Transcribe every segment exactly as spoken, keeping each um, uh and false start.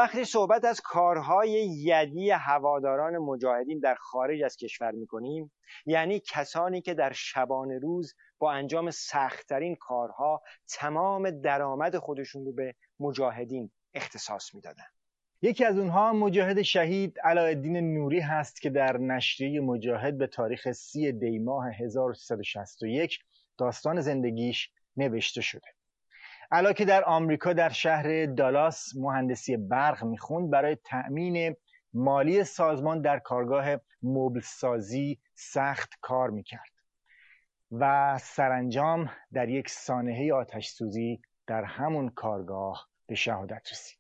وقتی صحبت از کارهای یدی هواداران مجاهدین در خارج از کشور میکنیم، یعنی کسانی که در شبانه روز با انجام سخت‌ترین کارها تمام درآمد خودشون رو به مجاهدین اختصاص میدادن. یکی از اونها مجاهد شهید علاءالدین نوری هست که در نشریه مجاهد به تاریخ سی دی ماه هزار و سیصد و شصت و یک داستان زندگیش نوشته شده. علا که در آمریکا در شهر دالاس مهندسی برق میخوند، برای تأمین مالی سازمان در کارگاه مبل سازی سخت کار میکرد و سرانجام در یک سانحه آتش سوزی در همون کارگاه به شهادت رسید.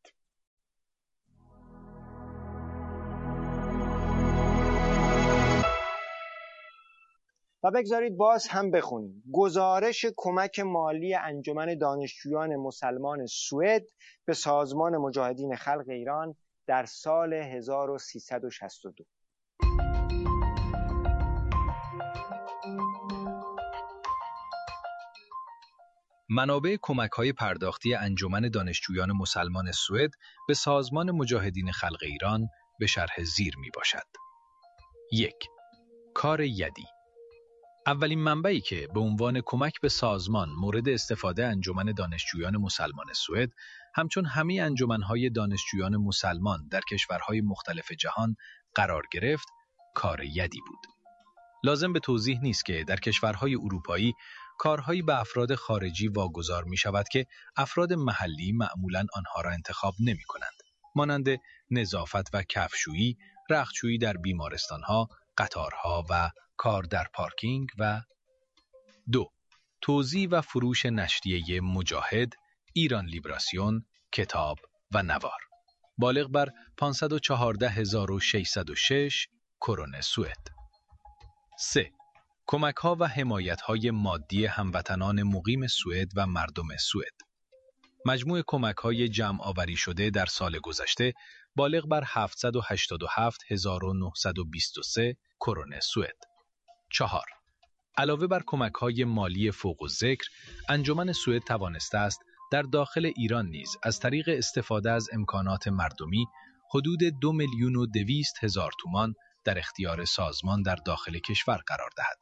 و بگذارید باز هم بخونیم. گزارش کمک مالی انجمن دانشجویان مسلمان سوئد به سازمان مجاهدین خلق ایران در سال هزار و سیصد و شصت و دو. منابع کمک‌های پرداختی انجمن دانشجویان مسلمان سوئد به سازمان مجاهدین خلق ایران به شرح زیر میباشد. یک. کار یدی. اولین منبعی که به عنوان کمک به سازمان مورد استفاده انجمن دانشجویان مسلمان سوئد، همچون همه انجمن‌های دانشجویان مسلمان در کشورهای مختلف جهان قرار گرفت، کار یدی بود. لازم به توضیح نیست که در کشورهای اروپایی کارهایی به افراد خارجی واگذار می شود که افراد محلی معمولاً آنها را انتخاب نمی کنند. مانند نظافت و کفشویی، رختشویی در بیمارستانها، قطارها و کار در پارکینگ و دو. توزیع و فروش نشریه مجاهد، ایران لیبراسیون، کتاب و نوار. بالغ بر پانصد و چهارده هزار و ششصد و شش کرون سوئد. سه. کمک‌ها و حمایت‌های مادی هموطنان مقیم سوئد و مردم سوئد. مجموع کمک‌های جمع آوری شده در سال گذشته بالغ بر هفتصد و هشتاد و هفت هزار و نهصد و بیست و سه کرون سوئد. چهار. علاوه بر کمک‌های مالی فوق الذکر، انجمن سوئد توانسته است در داخل ایران نیز از طریق استفاده از امکانات مردمی حدود دو میلیون و دویست هزار تومان در اختیار سازمان در داخل کشور قرار دهد.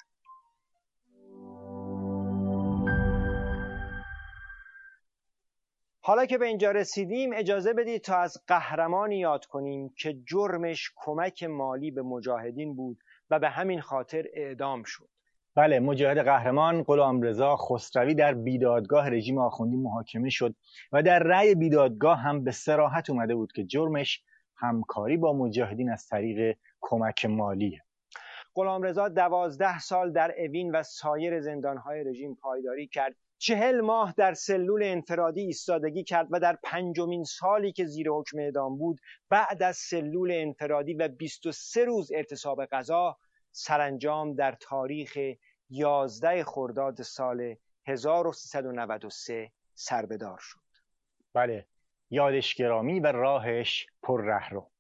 حالا که به اینجا رسیدیم، اجازه بدید تا از قهرمانی یاد کنیم که جرمش کمک مالی به مجاهدین بود و به همین خاطر اعدام شد. بله، مجاهد قهرمان غلامرضا خسروی در بیدادگاه رژیم آخوندی محاکمه شد و در رأی بیدادگاه هم به صراحت اومده بود که جرمش همکاری با مجاهدین از طریق کمک مالیه. غلامرضا دوازده سال در اوین و سایر زندانهای رژیم پایداری کرد. چهل ماه در سلول انفرادی ایستادگی کرد و در پنجمین سالی که زیر حکم اعدام بود، بعد از سلول انفرادی و بیست و سه روز اعتصاب قضا، سرانجام در تاریخ یازده خرداد سال هزار و سیصد و نود و سه سربدار شد. بله، یادش گرامی و راهش پر رهرو.